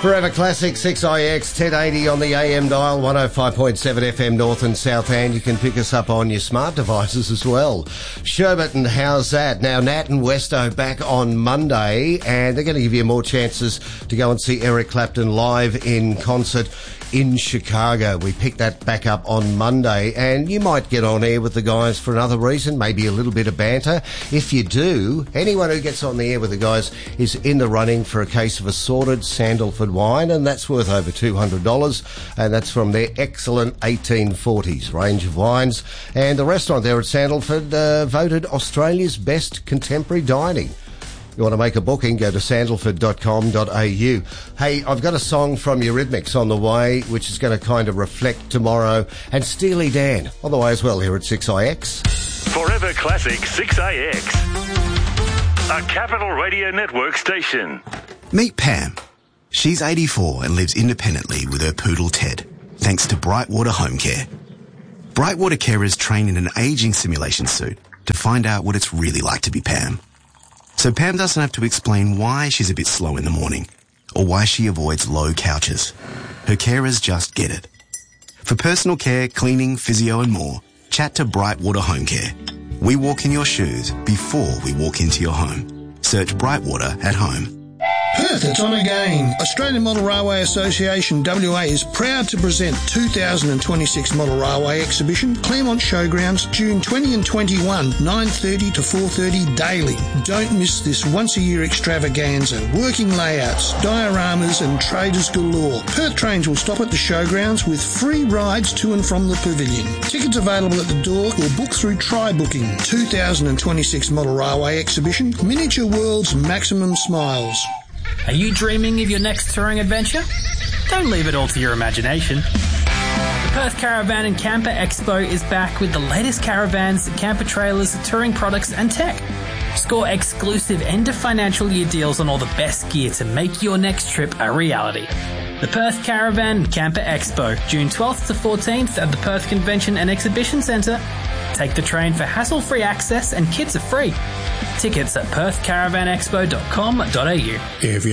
Forever Classic 6IX 1080 on the AM dial, 105.7 FM North and South, and you can pick us up on your smart devices as well. Sherbet, and how's that? Now, Nat and Westo back on Monday, and they're going to give you more chances to go and see Eric Clapton live in concert in Chicago. We picked that back up on Monday, and you might get on air with the guys for another reason, maybe a little bit of banter. If you do, anyone who gets on the air with the guys is in the running for a case of assorted Sandalford wine, and that's worth over $200, and that's from their excellent 1840s range of wines. And the restaurant there at Sandalford voted Australia's best contemporary dining. You want to make a booking, go to sandalford.com.au. Hey, I've got a song from Eurythmics on the way, which is going to kind of reflect tomorrow, and Steely Dan on the way as well here at 6IX. Forever Classic 6IX, a Capital Radio Network station. Meet Pam. She's 84 and lives independently with her poodle Ted, thanks to Brightwater Home Care. Brightwater carers train in an aging simulation suit to find out what it's really like to be Pam. So Pam doesn't have to explain why she's a bit slow in the morning or why she avoids low couches. Her carers just get it. For personal care, cleaning, physio and more, chat to Brightwater Home Care. We walk in your shoes before we walk into your home. Search Brightwater at home. Perth, it's on again. Australian Model Railway Association WA is proud to present 2026 Model Railway Exhibition, Claremont Showgrounds, June 20 and 21, 9:30 to 4:30 daily. Don't miss this once-a-year extravaganza. Working layouts, dioramas and traders galore. Perth trains will stop at the showgrounds with free rides to and from the pavilion. Tickets available at the door or book through Try Booking. 2026 Model Railway Exhibition, Miniature World's Maximum Smiles. Are you dreaming of your next touring adventure? Don't leave it all to your imagination. The Perth Caravan and Camper Expo is back with the latest caravans, camper trailers, touring products and tech. Score exclusive end of financial year deals on all the best gear to make your next trip a reality. The Perth Caravan and Camper Expo, June 12th to 14th at the Perth Convention and Exhibition Centre. Take the train for hassle-free access and kits are free. Tickets at perthcaravanexpo.com.au. If you